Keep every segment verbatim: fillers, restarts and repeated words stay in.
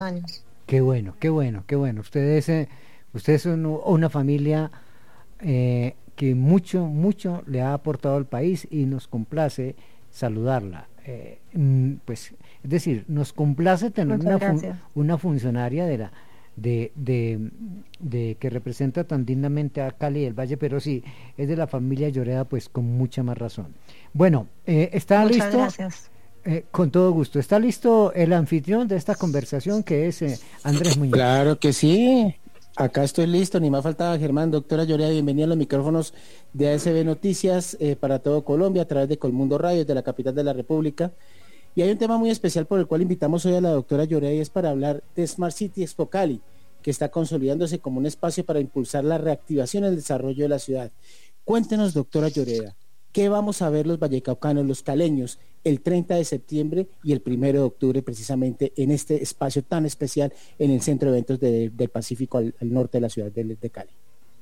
años. Qué bueno, qué bueno, qué bueno. Ustedes, eh, ustedes son u- una familia eh, que mucho, mucho le ha aportado al país y nos complace saludarla. Eh, mm, pues, es decir, nos complace tener Muchas una, fun- gracias. una funcionaria de la de, de, de que representa tan dignamente a Cali del Valle, pero sí, es de la familia Lloreda, pues con mucha más razón. Bueno, eh, ¿está Muchas listo? gracias. Eh, con todo gusto. ¿Está listo el anfitrión de esta conversación que es eh, Andrés Muñoz? Claro que sí. Acá estoy listo, ni más faltaba Germán. Doctora Llorea, bienvenida a los micrófonos de A S B Noticias eh, para todo Colombia a través de Colmundo Radio, de la capital de la República. Y hay un tema muy especial por el cual invitamos hoy a la doctora Llorea y es para hablar de Smart City Expo Cali, que está consolidándose como un espacio para impulsar la reactivación y el desarrollo de la ciudad. Cuéntenos, doctora Llorea, ¿qué vamos a ver los vallecaucanos, los caleños, el treinta de septiembre y el primero de octubre, precisamente en este espacio tan especial en el Centro de Eventos de, del Pacífico al, al norte de la ciudad de, de Cali?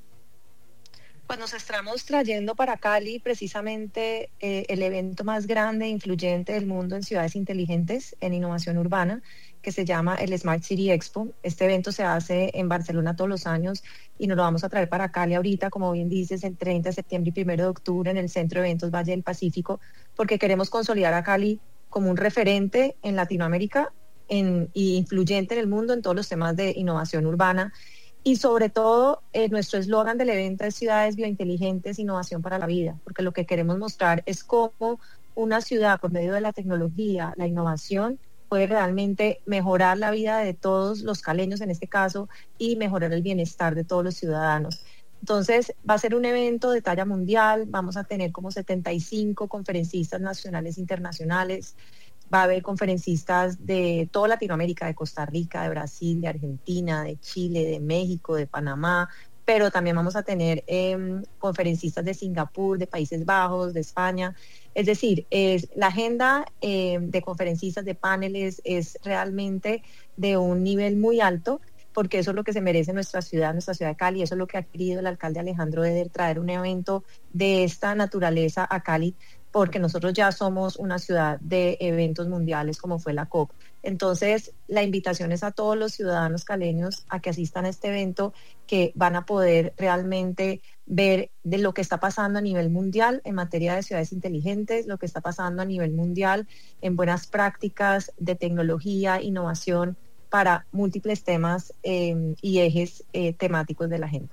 Pues nos estamos trayendo para Cali precisamente eh, el evento más grande e influyente del mundo en ciudades inteligentes, en innovación urbana, que se llama el Smart City Expo. Este evento se hace en Barcelona todos los años y nos lo vamos a traer para Cali ahorita, como bien dices, el treinta de septiembre y primero de octubre en el Centro de Eventos Valle del Pacífico, porque queremos consolidar a Cali como un referente en Latinoamérica en, y influyente en el mundo en todos los temas de innovación urbana. Y sobre todo, eh, nuestro eslogan del evento es Ciudades Biointeligentes, Innovación para la Vida, porque lo que queremos mostrar es cómo una ciudad, por medio de la tecnología, la innovación, puede realmente mejorar la vida de todos los caleños en este caso y mejorar el bienestar de todos los ciudadanos. Entonces, va a ser un evento de talla mundial, vamos a tener como setenta y cinco conferencistas nacionales e internacionales. Va a haber conferencistas de toda Latinoamérica, de Costa Rica, de Brasil, de Argentina, de Chile, de México, de Panamá, pero también vamos a tener eh, conferencistas de Singapur, de Países Bajos, de España. Es decir, es, la agenda eh, de conferencistas, de paneles, es realmente de un nivel muy alto, porque eso es lo que se merece nuestra ciudad, nuestra ciudad de Cali, eso es lo que ha querido el alcalde Alejandro Eder, traer un evento de esta naturaleza a Cali, porque nosotros ya somos una ciudad de eventos mundiales como fue la COP. Entonces, la invitación es a todos los ciudadanos caleños a que asistan a este evento, que van a poder realmente ver de lo que está pasando a nivel mundial en materia de ciudades inteligentes, lo que está pasando a nivel mundial en buenas prácticas de tecnología, innovación para múltiples temas eh, y ejes eh, temáticos de la agenda.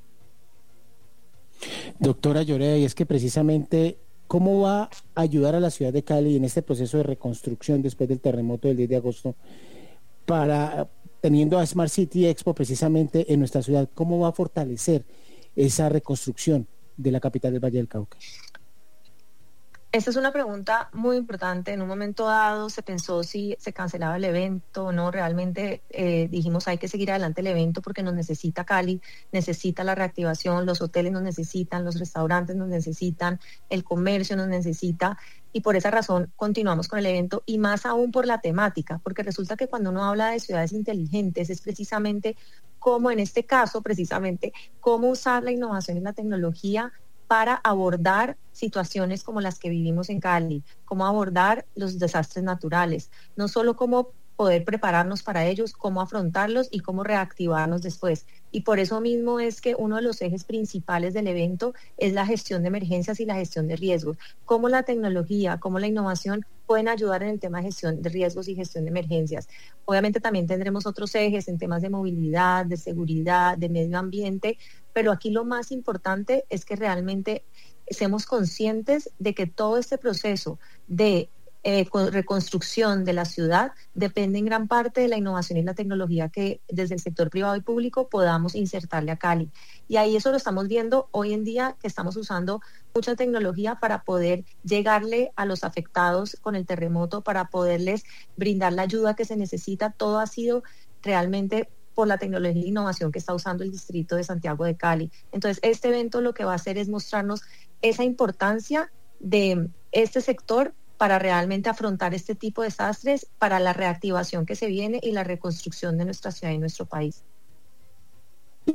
Doctora Llorea, y es que precisamente, ¿cómo va a ayudar a la ciudad de Cali en este proceso de reconstrucción después del terremoto del diez de agosto para, teniendo a Smart City Expo precisamente en nuestra ciudad, cómo va a fortalecer esa reconstrucción de la capital del Valle del Cauca? Esta es una pregunta muy importante. En un momento dado se pensó si se cancelaba el evento o no. Realmente eh, dijimos hay que seguir adelante el evento porque nos necesita Cali, necesita la reactivación, los hoteles nos necesitan, los restaurantes nos necesitan, el comercio nos necesita, y por esa razón continuamos con el evento, y más aún por la temática, porque resulta que cuando uno habla de ciudades inteligentes es precisamente cómo, en este caso precisamente, cómo usar la innovación y la tecnología para abordar situaciones como las que vivimos en Cali, cómo abordar los desastres naturales, no solo cómo poder prepararnos para ellos, cómo afrontarlos y cómo reactivarnos después. Y por eso mismo es que uno de los ejes principales del evento es la gestión de emergencias y la gestión de riesgos, cómo la tecnología, cómo la innovación pueden ayudar en el tema de gestión de riesgos y gestión de emergencias. Obviamente también tendremos otros ejes en temas de movilidad, de seguridad, de medio ambiente, pero aquí lo más importante es que realmente seamos conscientes de que todo este proceso de eh, reconstrucción de la ciudad depende en gran parte de la innovación y la tecnología que desde el sector privado y público podamos insertarle a Cali. Y ahí eso lo estamos viendo hoy en día, que estamos usando mucha tecnología para poder llegarle a los afectados con el terremoto, para poderles brindar la ayuda que se necesita. Todo ha sido realmente por la tecnología e innovación que está usando el distrito de Santiago de Cali. Entonces, este evento lo que va a hacer es mostrarnos esa importancia de este sector para realmente afrontar este tipo de desastres, para la reactivación que se viene y la reconstrucción de nuestra ciudad y nuestro país.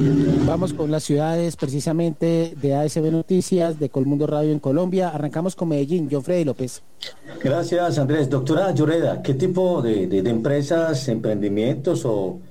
Vamos con las ciudades precisamente de A S B Noticias, de Colmundo Radio en Colombia. Arrancamos con Medellín. John Freddy López. Gracias, Andrés. Doctora Lloreda, ¿qué tipo de, de, de empresas, emprendimientos o